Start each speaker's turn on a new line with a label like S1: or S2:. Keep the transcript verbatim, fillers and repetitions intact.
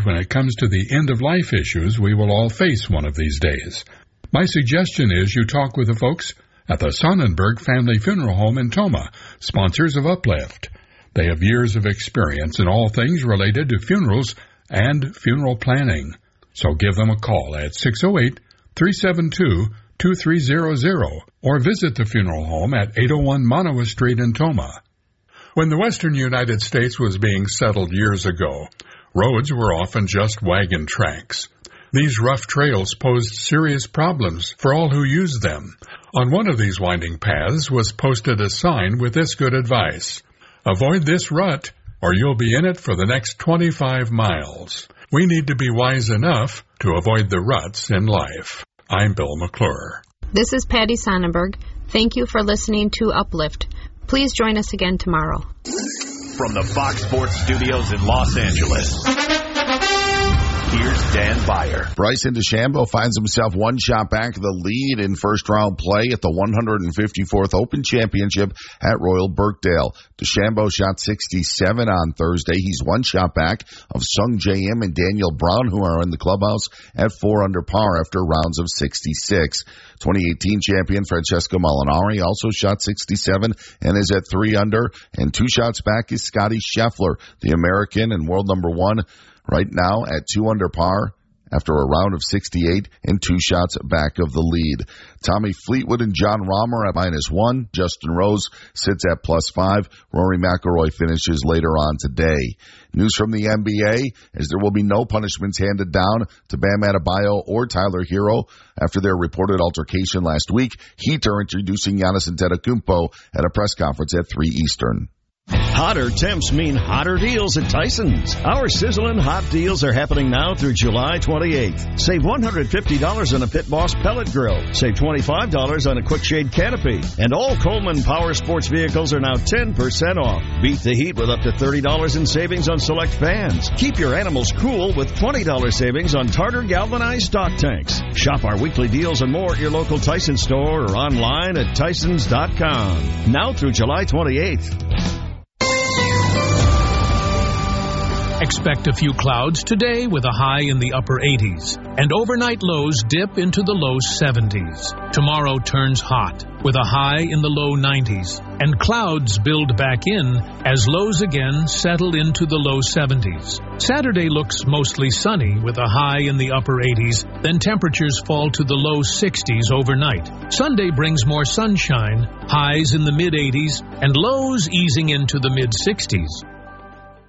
S1: mind when it comes to the end-of-life issues we will all face one of these days. My suggestion is you talk with the folks at the Sonnenberg Family Funeral Home in Tomah, sponsors of Uplift. They have years of experience in all things related to funerals and funeral planning. So give them a call at six oh eight, three seven two, two three zero zero or visit the funeral home at eight oh one Manoa Street in Tomah. When the western United States was being settled years ago, roads were often just wagon tracks. These rough trails posed serious problems for all who used them. On one of these winding paths was posted a sign with this good advice: avoid this rut, or you'll be in it for the next twenty-five miles. We need to be wise enough to avoid the ruts in life. I'm Bill McClure.
S2: This is Patty Sonnenberg. Thank you for listening to Uplift. Please join us again tomorrow.
S3: From the Fox Sports Studios in Los Angeles, here's Dan Beyer.
S4: Bryson DeChambeau finds himself one shot back of the lead in first-round play at the one hundred fifty-fourth Open Championship at Royal Birkdale. DeChambeau shot sixty-seven on Thursday. He's one shot back of Sung J M and Daniel Brown, who are in the clubhouse at four under par after rounds of sixty-six. twenty eighteen champion Francesco Molinari also shot sixty-seven and is at three under. And two shots back is Scotty Scheffler, the American and world number one, right now at two under par after a round of sixty-eight and two shots back of the lead. Tommy Fleetwood and John Rahm at minus one. Justin Rose sits at plus five. Rory McIlroy finishes later on today. News from the N B A is there will be no punishments handed down to Bam Adebayo or Tyler Hero after their reported altercation last week. Heat are introducing Giannis Antetokounmpo at a press conference at three Eastern.
S5: Hotter temps mean hotter deals at Tyson's. Our sizzling hot deals are happening now through July twenty-eighth. Save one hundred fifty dollars on a Pit Boss pellet grill. Save twenty-five dollars on a Quick Shade canopy. And all Coleman Power Sports vehicles are now ten percent off. Beat the heat with up to thirty dollars in savings on select fans. Keep your animals cool with twenty dollars savings on Tartar galvanized stock tanks. Shop our weekly deals and more at your local Tyson store or online at Tysons dot com. Now through July twenty-eighth.
S6: Expect a few clouds today with a high in the upper eighties, and overnight lows dip into the low seventies. Tomorrow turns hot with a high in the low nineties, and clouds build back in as lows again settle into the low seventies. Saturday looks mostly sunny with a high in the upper eighties, then temperatures fall to the low sixties overnight. Sunday brings more sunshine, highs in the mid eighties, and lows easing into the mid sixties.